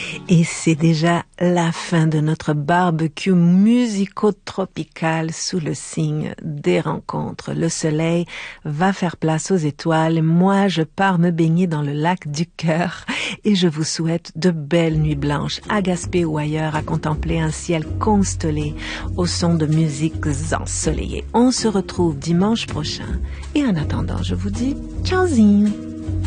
Et c'est déjà la fin de notre barbecue musico-tropical sous le signe des rencontres. Le soleil va faire place aux étoiles. Moi, je pars me baigner dans le lac du cœur et je vous souhaite de belles nuits blanches à Gaspé ou ailleurs à contempler un ciel constellé au son de musiques ensoleillées. On se retrouve dimanche prochain et en attendant, je vous dis ciao.